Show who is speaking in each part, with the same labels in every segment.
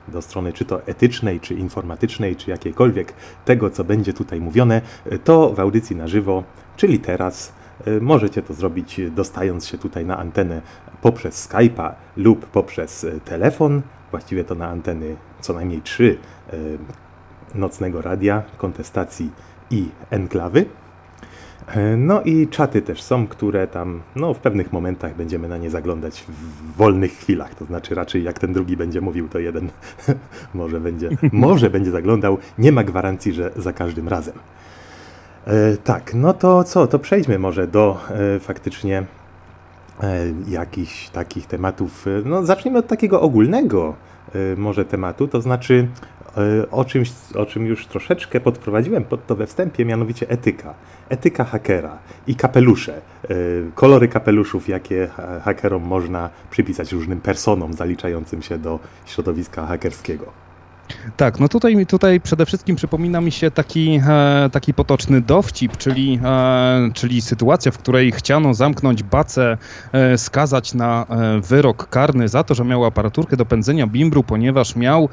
Speaker 1: do strony czy to etycznej, czy informatycznej, czy jakiejkolwiek tego, co będzie tutaj mówione, to w audycji na żywo, czyli teraz, możecie to zrobić dostając się tutaj na antenę poprzez Skype'a lub poprzez telefon, właściwie to na anteny co najmniej 3 Nocnego Radia, Kontestacji i Enklawy. No i czaty też są, które tam w pewnych momentach będziemy na nie zaglądać w wolnych chwilach, to znaczy raczej jak ten drugi będzie mówił, to jeden może będzie zaglądał, nie ma gwarancji, że za każdym razem. Tak, no to co, to przejdźmy może do faktycznie jakichś takich tematów, zacznijmy od takiego ogólnego może tematu, to znaczy o czym już troszeczkę podprowadziłem pod to we wstępie, mianowicie etyka. Etyka hakera i kapelusze. Kolory kapeluszów, jakie hakerom można przypisać różnym personom zaliczającym się do środowiska hakerskiego.
Speaker 2: Tak, no tutaj przede wszystkim przypomina mi się taki potoczny dowcip, czyli sytuacja, w której chciano zamknąć Bacę, skazać na wyrok karny za to, że miał aparaturkę do pędzenia bimbru, ponieważ miał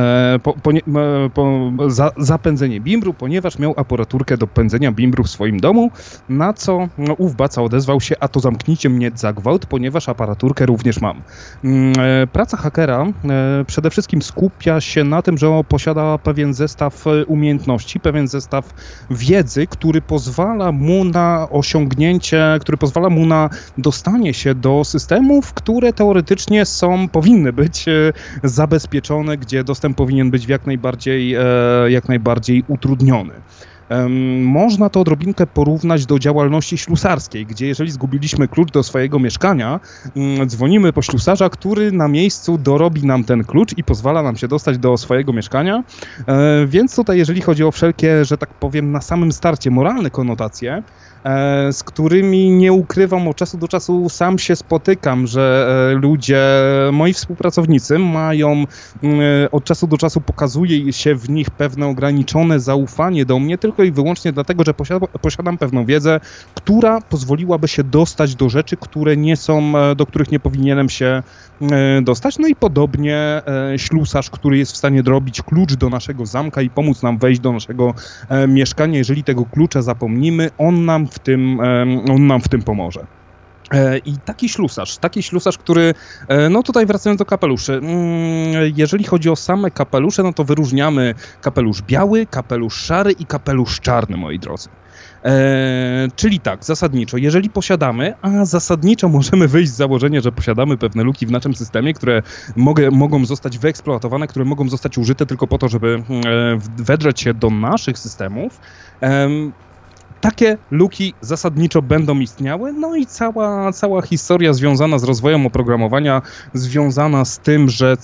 Speaker 2: za pędzenie bimbru, ponieważ miał aparaturkę do pędzenia bimbru w swoim domu, na co ów Baca odezwał się: a to zamknijcie mnie za gwałt, ponieważ aparaturkę również mam. Praca hakera przede wszystkim skupia się na tym, że posiada pewien zestaw umiejętności, pewien zestaw wiedzy, który pozwala mu na osiągnięcie, który pozwala mu na dostanie się do systemów, które teoretycznie powinny być zabezpieczone, gdzie dostęp powinien być jak najbardziej utrudniony. Można to odrobinkę porównać do działalności ślusarskiej, gdzie jeżeli zgubiliśmy klucz do swojego mieszkania, dzwonimy po ślusarza, który na miejscu dorobi nam ten klucz i pozwala nam się dostać do swojego mieszkania. Więc tutaj jeżeli chodzi o wszelkie, że tak powiem, na samym starcie moralne konotacje, z którymi nie ukrywam, od czasu do czasu sam się spotykam, że ludzie, moi współpracownicy mają, od czasu do czasu pokazuje się w nich pewne ograniczone zaufanie do mnie tylko i wyłącznie dlatego, że posiadam pewną wiedzę, która pozwoliłaby się dostać do rzeczy, do których nie powinienem się dostać. No i podobnie ślusarz, który jest w stanie dorobić klucz do naszego zamka i pomóc nam wejść do naszego mieszkania, jeżeli tego klucza zapomnimy, on nam w tym pomoże. I taki ślusarz, który, tutaj wracając do kapeluszy, jeżeli chodzi o same kapelusze, no to wyróżniamy kapelusz biały, kapelusz szary i kapelusz czarny, moi drodzy. Czyli tak, zasadniczo, jeżeli posiadamy, a zasadniczo możemy wyjść z założenia, że posiadamy pewne luki w naszym systemie, które mogą zostać wyeksploatowane, które mogą zostać użyte tylko po to, żeby wedrzeć się do naszych systemów, takie luki zasadniczo będą istniały, no i cała historia związana z rozwojem oprogramowania, związana z tym, że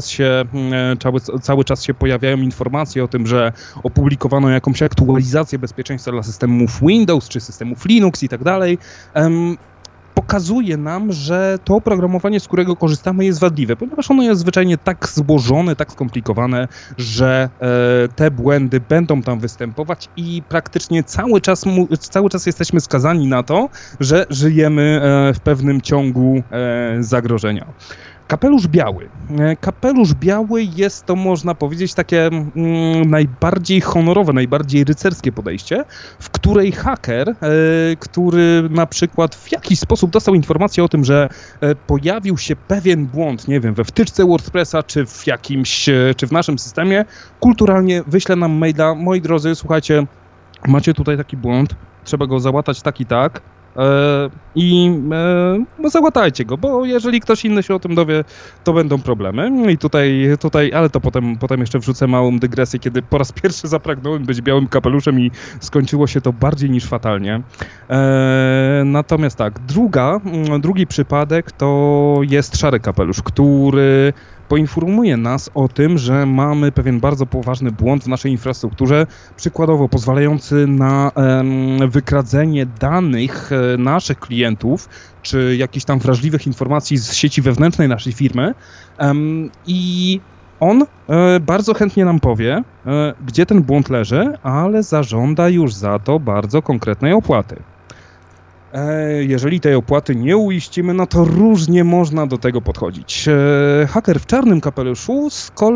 Speaker 2: cały czas się pojawiają informacje o tym, że opublikowano jakąś aktualizację bezpieczeństwa dla systemów Windows czy systemów Linux i tak dalej, pokazuje nam, że to oprogramowanie, z którego korzystamy, jest wadliwe, ponieważ ono jest zwyczajnie tak złożone, tak skomplikowane, że te błędy będą tam występować i praktycznie cały czas jesteśmy skazani na to, że żyjemy w pewnym ciągu zagrożenia. Kapelusz biały. Kapelusz biały jest to, można powiedzieć, takie najbardziej honorowe, najbardziej rycerskie podejście, w której haker, który na przykład w jakiś sposób dostał informację o tym, że pojawił się pewien błąd, nie wiem, we wtyczce WordPressa, czy w naszym systemie, kulturalnie wyśle nam maila: moi drodzy, słuchajcie, macie tutaj taki błąd, trzeba go załatać tak i tak, załatajcie go, bo jeżeli ktoś inny się o tym dowie, to będą problemy. I tutaj, ale to potem jeszcze wrzucę małą dygresję, kiedy po raz pierwszy zapragnąłem być białym kapeluszem i skończyło się to bardziej niż fatalnie. Natomiast tak, drugi przypadek to jest szary kapelusz, który poinformuje nas o tym, że mamy pewien bardzo poważny błąd w naszej infrastrukturze, przykładowo pozwalający na wykradzenie danych naszych klientów, czy jakichś tam wrażliwych informacji z sieci wewnętrznej naszej firmy, i on bardzo chętnie nam powie, gdzie ten błąd leży, ale zażąda już za to bardzo konkretnej opłaty. Jeżeli tej opłaty nie uiścimy, no to różnie można do tego podchodzić. Haker w czarnym kapeluszu z kolei